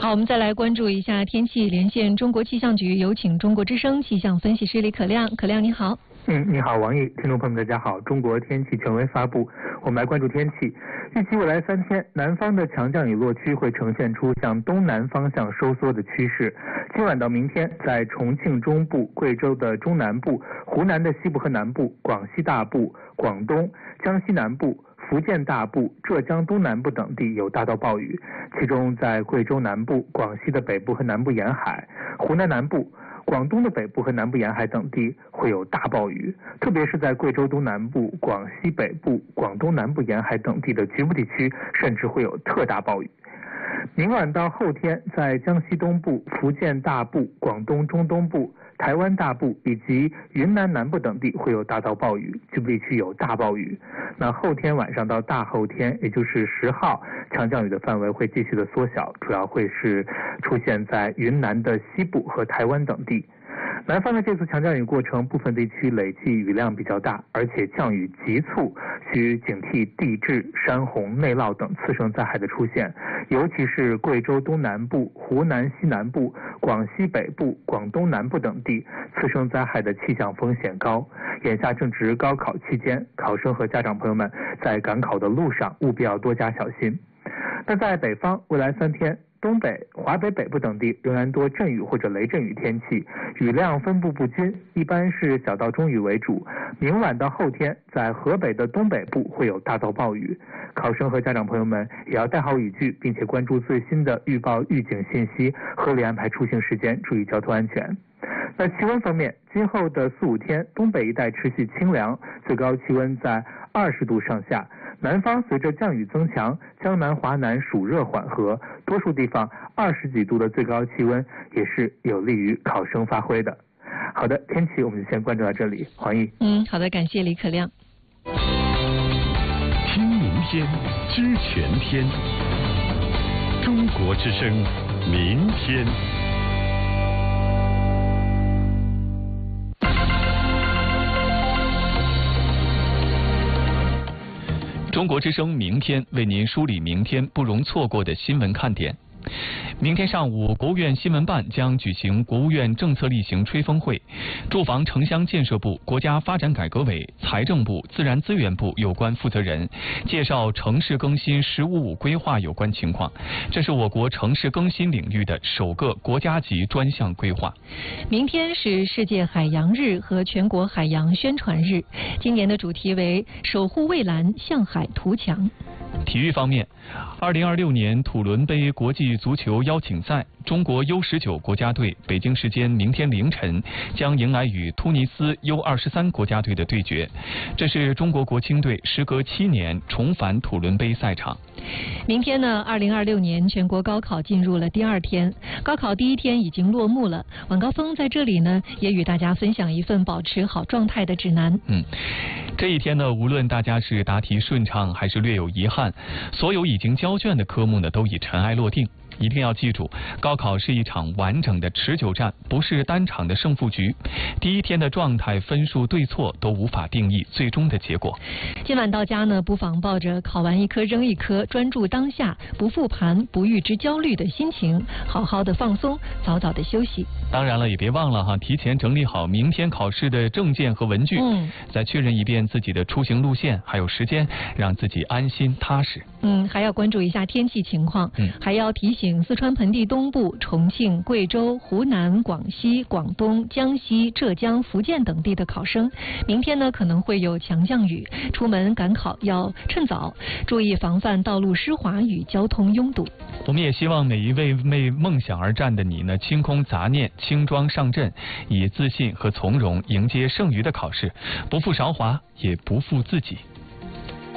好，我们再来关注一下天气，连线中国气象局，有请中国之声气象分析师李可亮。可亮你好。 你好，王毅，听众朋友们大家好。中国天气权威发布，我们来关注天气。预计未来3天，南方的强降雨落区会呈现出向东南方向收缩的趋势。今晚到明天，在重庆中部、贵州的中南部、湖南的西部和南部、广西大部、广东、江西南部、福建大部、浙江东南部等地有大到暴雨，其中在贵州南部、广西的北部和南部沿海、湖南南部、广东的北部和南部沿海等地会有大暴雨，特别是在贵州东南部、广西北部、广东南部沿海等地的局部地区，甚至会有特大暴雨。明晚到后天，在江西东部、福建大部、广东中东部、台湾大部以及云南南部等地会有大到暴雨，局部地区有大暴雨。那后天晚上到大后天，也就是10号，强降雨的范围会继续的缩小，主要会是出现在云南的西部和台湾等地。南方的这次强降雨过程，部分地区累计雨量比较大，而且降雨急促，需警惕地质、山洪、内涝等次生灾害的出现，尤其是贵州东南部、湖南西南部、广西北部、广东南部等地，次生灾害的气象风险高。眼下正值高考期间，考生和家长朋友们在赶考的路上务必要多加小心。那在北方，未来3天，东北、华北北部等地仍然多阵雨或者雷阵雨天气，雨量分布不均，一般是小到中雨为主。明晚到后天，在河北的东北部会有大到暴雨，考生和家长朋友们也要带好雨具，并且关注最新的预报预警信息，合理安排出行时间，注意交通安全。那气温方面，今后的4、5天，东北一带持续清凉，最高气温在20度上下。南方随着降雨增强，江南、华南暑热缓和，多数地方20几度的最高气温也是有利于考生发挥的。好的，天气我们就先关注到这里，黄毅。 好的，感谢李可亮。 听明天，知全天。中国之声，明天。中国之声明天为您梳理明天不容错过的新闻看点。明天上午，国务院新闻办将举行国务院政策例行吹风会，住房城乡建设部、国家发展改革委、财政部、自然资源部有关负责人介绍城市更新“十五五”规划有关情况。这是我国城市更新领域的首个国家级专项规划。 明天是世界海洋日和全国海洋宣传日，今年的主题为“守护蔚蓝，向海图强”。 体育方面，2026年土伦杯国际足球邀请赛，中国 U19 国家队北京时间明天凌晨将迎来与突尼斯 U23 国家队的对决。这是中国国青队时隔7年重返土伦杯赛场。 明天呢，2026年全国高考进入了第2天，高考第1天已经落幕了。晚高峰在这里呢，也与大家分享一份保持好状态的指南。 这一天呢，无论大家是答题顺畅还是略有遗憾，所有已经交卷的科目呢，都已尘埃落定。一定要记住，高考是一场完整的持久战，不是单场的胜负局。第1天的状态、分数对错都无法定义最终的结果。 今晚到家呢，不妨抱着考完一科扔一科，专注当下，不复盘、不预知焦虑的心情，好好的放松，早早的休息。 当然了，也别忘了哈，提前整理好明天考试的证件和文具，再确认一遍自己的出行路线还有时间，让自己安心踏实。 还要关注一下天气情况，还要提醒四川盆地东部、重庆、贵州、湖南、广西、广东、江西、浙江、福建等地的考生，明天呢可能会有强降雨，出门赶考要趁早，注意防范道路湿滑与交通拥堵。 我们也希望每一位为梦想而战的你呢，清空杂念，轻装上阵，以自信和从容迎接剩余的考试，不负韶华，也不负自己。